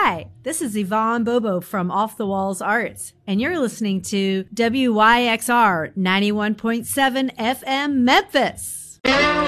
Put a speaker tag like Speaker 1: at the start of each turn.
Speaker 1: Hi, this is Yvonne Bobo from Off the Walls Arts, and you're listening to WYXR 91.7 FM Memphis.